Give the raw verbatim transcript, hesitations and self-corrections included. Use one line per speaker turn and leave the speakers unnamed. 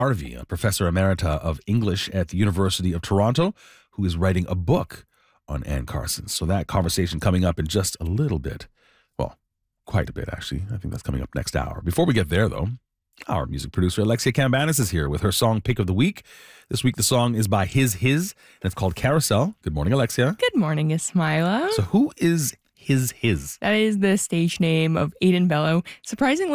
Harvey, a professor emerita of English at the University of Toronto, who is writing a book on Anne Carson. So that conversation coming up in just a little bit. Well, quite a bit, actually. I think that's coming up next hour. Before we get there, though, our music producer, Alexia Cambanis, is here with her song Pick of the Week. This week, the song is by His His, and it's called Carousel. Good morning, Alexia.
Good morning, Ismaila.
So who is His His?
That is the stage name of Aiden Bello. Surprisingly,